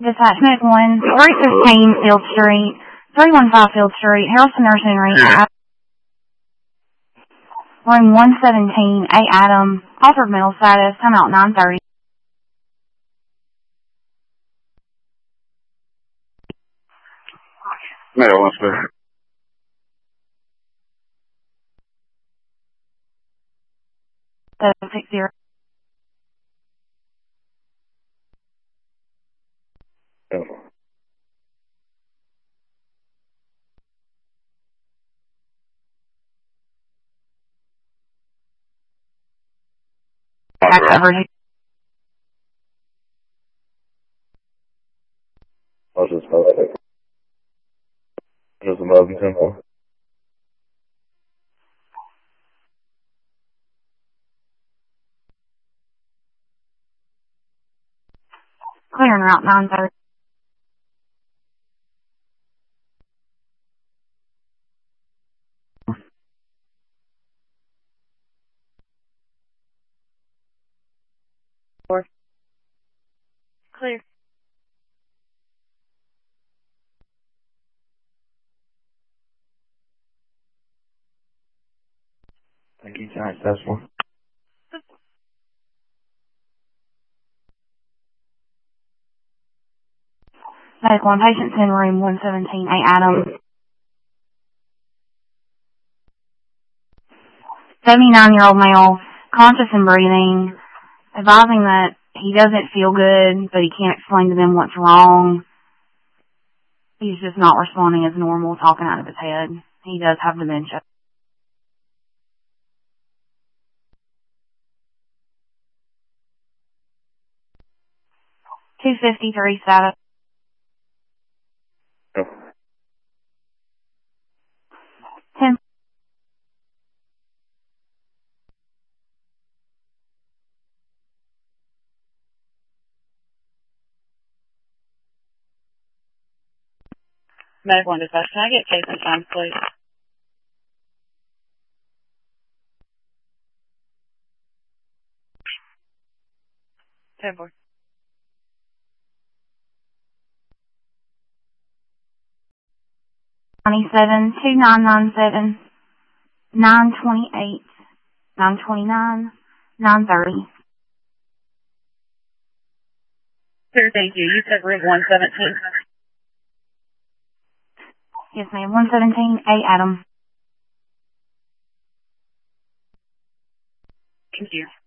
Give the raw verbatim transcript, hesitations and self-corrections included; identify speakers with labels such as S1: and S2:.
S1: Dispatchment one, three fifteen Field Street, three one five Field Street, Harrelson Nursing Home, room one seventeen, A Adam, offered mental status, time out nine thirty.
S2: No, what's there?
S1: seven six zero.
S2: Oh.
S1: I covered it.
S2: What's this about? Just above and simple.
S1: Clearing route nine thirty. Clear.
S2: Thank you, Giants. That's one.
S1: Medical one, patients in room one seventeen, A Adam. seventy-nine-year-old male, conscious and breathing, advising that he doesn't feel good, but he can't explain to them what's wrong. He's just not responding as normal, talking out of his head. He does have dementia. two fifty-three status.
S2: Oh.
S1: ten.
S3: Medical one dispatch. Can I get case and times, please? ten four.
S1: twenty-seven, two nine nine seven, nine twenty-eight, nine twenty-nine, nine thirty.
S3: Sure, thank you. You said room one seventeen.
S1: Yes, ma'am. one seventeen, A Adam.
S3: Thank you.